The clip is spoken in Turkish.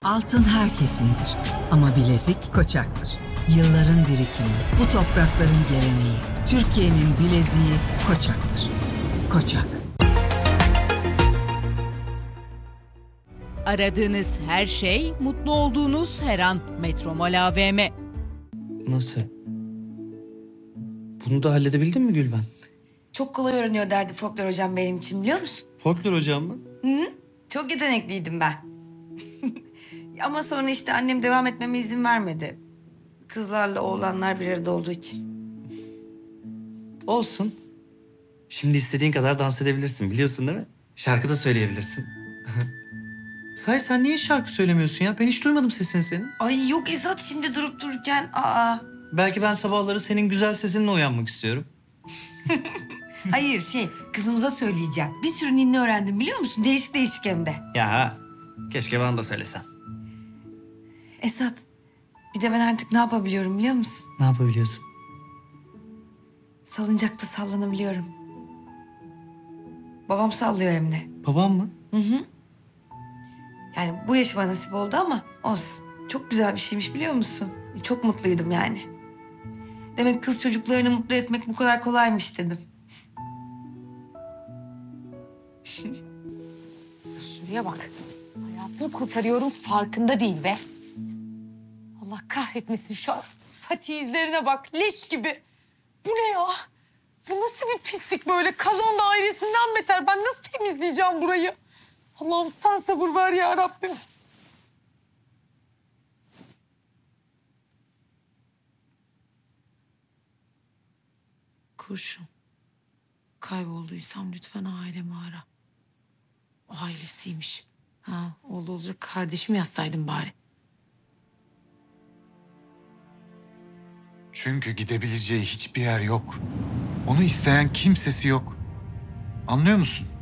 Altın herkesindir ama bilezik Koçak'tır. Yılların birikimi, bu toprakların geleneği. Türkiye'nin bileziği Koçak'tır. Koçak. Aradığınız her şey, mutlu olduğunuz her an. Metromol AVM. Nasıl? Bunu da halledebildin mi Gülben? Çok kolay öğreniyor derdi folklor hocam benim için, biliyor musun? Folklor hocam mı? Çok yetenekliydim ben. Ama sonra işte annem devam etmeme izin vermedi. Kızlarla oğlanlar bir arada olduğu için. Olsun. Şimdi istediğin kadar dans edebilirsin, biliyorsun değil mi? Şarkı da söyleyebilirsin. Sahi sen niye şarkı söylemiyorsun ya? Ben hiç duymadım sesini senin. Ay yok Esat, şimdi durup dururken. Belki ben sabahları senin güzel sesinle uyanmak istiyorum. Hayır kızımıza söyleyeceğim. Bir sürü ninni öğrendim, biliyor musun? Değişik değişik hem de. Ya keşke bana da söylesen. Esat, bir de ben artık ne yapabiliyorum biliyor musun? Ne yapabiliyorsun? Salıncakta sallanabiliyorum. Babam sallıyor hem de. Babam mı? Yani bu yaşıma nasip oldu ama olsun. Çok güzel bir şeymiş, biliyor musun? Çok mutluydum yani. Demek kız çocuklarını mutlu etmek bu kadar kolaymış dedim. Şuraya bak. Hayatını kurtarıyorum, farkında değil be. Allah kahretmesin şu an. Fatih izlerine bak, leş gibi. Bu ne ya? Bu nasıl bir pislik böyle? Kazan dairesinden beter. Ben nasıl temizleyeceğim burayı? Allah'ım sen sabır ver ya Rabbim. Kurşun. Kaybolduysam lütfen ailemi ara. O ailesiymiş. Ha, oğlu olacak kardeşimi yazsaydım bari. Çünkü gidebileceği hiçbir yer yok. Onu isteyen kimsesi yok. Anlıyor musun?